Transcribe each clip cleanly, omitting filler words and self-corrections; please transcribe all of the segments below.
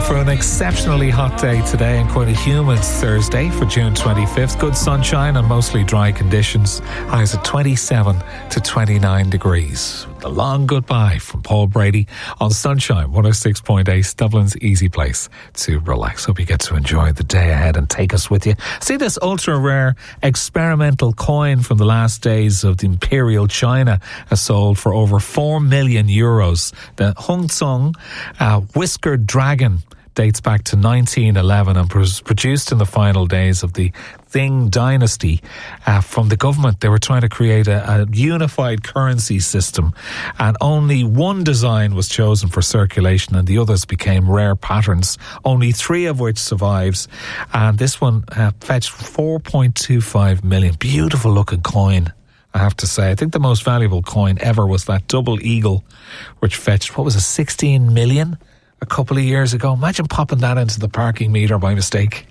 for an exceptionally hot day today and quite a humid Thursday for June 25th. Good sunshine and mostly dry conditions. Highs at 27 to 29 degrees. A long goodbye from Paul Brady on Sunshine 106.8, Dublin's easy place to relax. Hope you get to enjoy the day ahead and take us with you. See this ultra rare experimental coin from the last days of the Imperial China has sold for over 4 million euros. The Hung Tsung Whiskered Dragon dates back to 1911 and was produced in the final days of the Qing dynasty from the government. They were trying to create a unified currency system, and only one design was chosen for circulation and the others became rare patterns, only 3 of which survives, and this one fetched 4.25 million. Beautiful looking coin, I have to say. I think the most valuable coin ever was that double eagle, which fetched, 16 million a couple of years ago. Imagine popping that into the parking meter by mistake.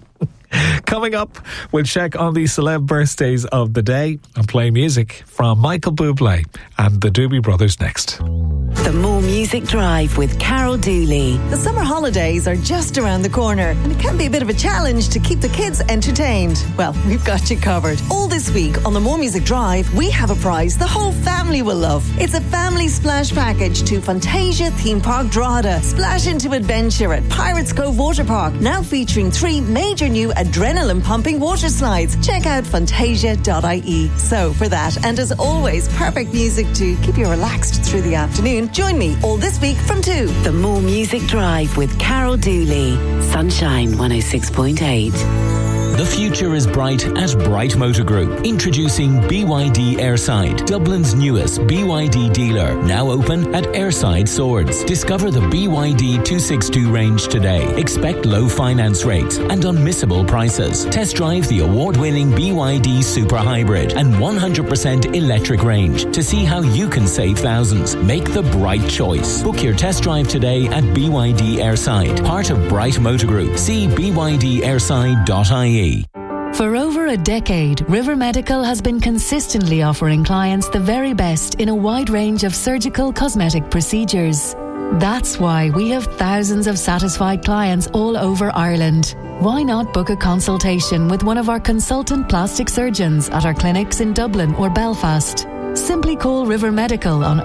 Coming up, we'll check on the celeb birthdays of the day and play music from Michael Bublé and the Doobie Brothers next. The More Music Drive with Carol Dooley. The summer holidays are just around the corner and it can be a bit of a challenge to keep the kids entertained. Well, we've got you covered. All this week on the More Music Drive, we have a prize the whole family will love. It's a family splash package to Fantasia Theme Park Drogheda. Splash into adventure at Pirates Cove Water Park, now featuring 3 major new adrenaline-pumping water slides. Check out fantasia.ie. So for that, and as always, perfect music to keep you relaxed through the afternoon, join me all this week from 2. The More Music Drive with Carol Dooley. Sunshine 106.8. The future is bright at Bright Motor Group. Introducing BYD Airside, Dublin's newest BYD dealer. Now open at Airside Swords. Discover the BYD 262 range today. Expect low finance rates and unmissable prices. Test drive the award-winning BYD Super Hybrid and 100% electric range to see how you can save thousands. Make the bright choice. Book your test drive today at BYD Airside, part of Bright Motor Group. See bydairside.ie. For over a decade, River Medical has been consistently offering clients the very best in a wide range of surgical cosmetic procedures. That's why we have thousands of satisfied clients all over Ireland. Why not book a consultation with one of our consultant plastic surgeons at our clinics in Dublin or Belfast? Simply call River Medical on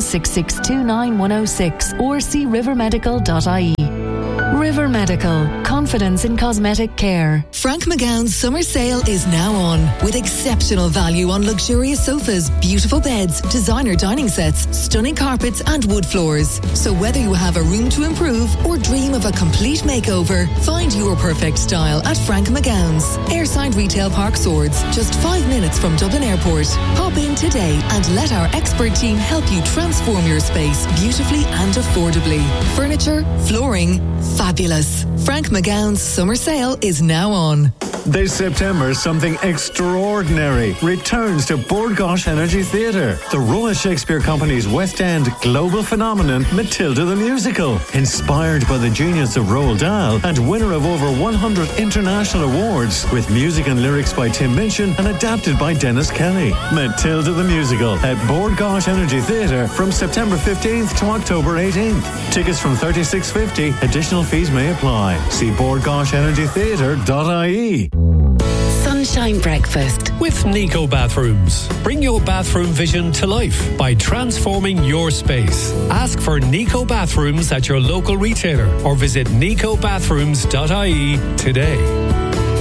016629106 or see rivermedical.ie. River Medical. Confidence in cosmetic care. Frank McGowan's summer sale is now on, with exceptional value on luxurious sofas, beautiful beds, designer dining sets, stunning carpets and wood floors. So whether you have a room to improve or dream of a complete makeover, find your perfect style at Frank McGowan's. Airside Retail Park Swords, just 5 minutes from Dublin Airport. Pop in today and let our expert team help you transform your space beautifully and affordably. Furniture, flooring, fabulous. Frank McGowan's summer sale is now on. This September, something extraordinary returns to Bord Gáis Energy Theatre. The Royal Shakespeare Company's West End global phenomenon, Matilda the Musical. Inspired by the genius of Roald Dahl and winner of over 100 international awards, with music and lyrics by Tim Minchin and adapted by Dennis Kelly. Matilda the Musical at Bord Gáis Energy Theatre from September 15th to October 18th. Tickets from $36.50. Additional fees may apply. See bordgaishenergytheatre.ie. Sunshine Breakfast with Nico Bathrooms. Bring your bathroom vision to life by transforming your space. Ask for Nico Bathrooms at your local retailer or visit nicobathrooms.ie today.